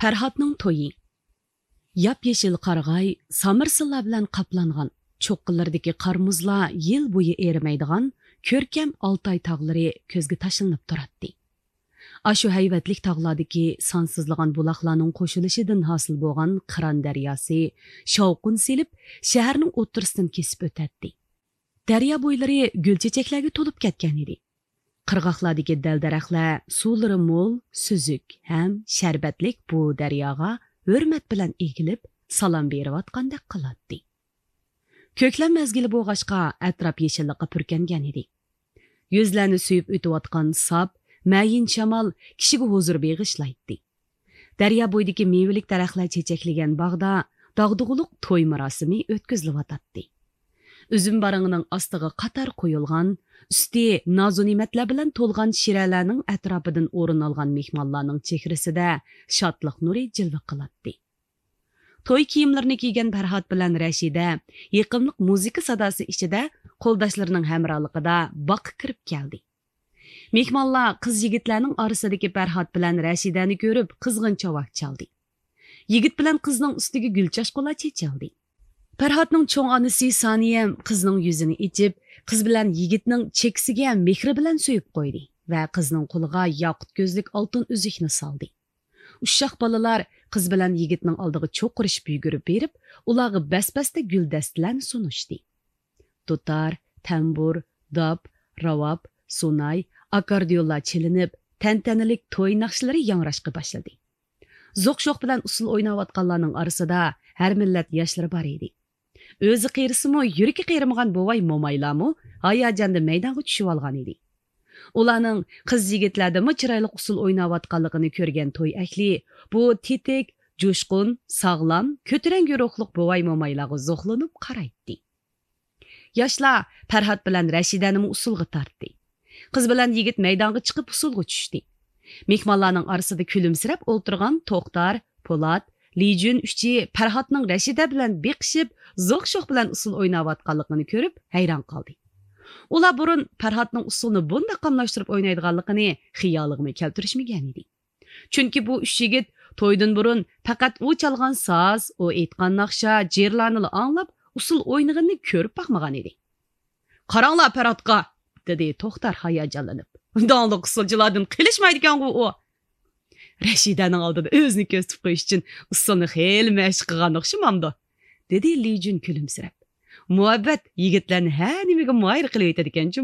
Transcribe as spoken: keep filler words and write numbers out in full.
Farhodning to'yi. Yap-yeshil qarg'ay, samirsilla bilan qaplangan, cho'qqillardagi qarmuzlar yil bo'yi erimaydigan ko'rkam Oltoy tog'lari ko'zga tashlanib turadi. Ashu hayvatlik tog'lardagi sonsizlagan buloqlarning qo'shilishidan hosil bo'lgan Qiron daryosi shovqin selib, shaharning o'ttirisidan kesib o'tadi. Daryo bo'ylari gulchechaklarga to'lib ketgan edi. Qirg'oqlardagi dal-daraxtlar suvlari mo'l, suzuk ham sharbatlik bu daryoga hurmat bilan egilib, salom berayotgandek qiladi. Ko'klam mezgili bo'lg'achqa atrof yeshillikqa purkangan edi. Yuzlarni suyib o'tayotgan sop, mayin shamol kishiga huzur beg'ishlaydi. Daryo bo'yidagi mevalik daraxtlar chechaklagan bog'da dog'dug'uluq to'y marosimi o'tkazilyotdi. Üzüm barıngının ostiga qatar qo'yilgan, usti nozu-ne'matlar bilan to'lgan shiralarning atrofidan o'rin olgan mehmonlarning chehrasida shodlik nuri jilva qiladi. To'y kiyimlarini kiygan Farhod bilan Rashida yiqimliq muzika sadosi ichida qo'ldoshlarining hamrohligida boqqa kirib keldi. Mehmonlar qiz yigitlarning orasidagi Farhod bilan Rashidani ko'rib qizg'in chovoq chaldi. Yigit bilan qizning ustiga gulchashqalar chechildi. Farhodning cho'ng onasi Soniyam qizning yuzini ichib, qiz bilan yigitning cheksiga mehri bilan so'yib qo'ydi va qizning qo'liga yoqut ko'zlik oltin uzukni soldi. Ushshaq bolalar qiz bilan yigitning oldiga cho'qirishib yugurib berib, ularga bas-basda guldastlarni sunishdi. Dutor, tambur, dob, ravob, sunay, akkordeonlar chilinib, tantanalik to'y naqshlari yangrashqa boshladi. Zo'q-sho'q bilan usul o'ynayotganlarning orasida har millat yoshlari bor edi. O'zi qiyrisimi, yuragi qiyrilmagan bo'vay mo'maylarmi hayajonda maydonga tushib olgan edi. Ularning qiz yigitlardami chiroyli usul o'ynayotganligini ko'rgan to'y ahli bu tetik, jo'shqin, sog'lom, ko'tarangi ruhliq bo'vay mo'maylarga zo'qlanib qaraydi. Yoshlar Farhod bilan Rashidani usulga tortdi. Qiz bilan yigit maydonga chiqib usulga tushdi. Mehmonlarning orasida kulimsirab o'tirgan To'xtar, Po'lat, Lijun uchi Farhodning Rashida bilan beqishib, zo'q-sho'q bilan usul o'ynayotganligini ko'rib hayron qoldi. Ular burun Farhodning usulni bunday qamlashtirib o'ynaydiganligini xiyoliga keltirishmagan edi. Chunki bu uch yigit to'ydan burun faqat u chalgan soz, u aytgan naqsha, jerlarni anglab, usul o'ynaganini ko'rib boqmagan edi. "Qaranglar Farhodga", dedi To'xtar hayajonlanib. "Dongli usulchilardan qilishmaydigan u." Rashidaning oldida o'zini ko'rsatib qo'yish uchun usulni xeyli mashq qilgan o'xshamamdi, dedi Lijun kulimsirab. Muhabbat yigitlarni har nimaga moyil qilib aytadi ekan.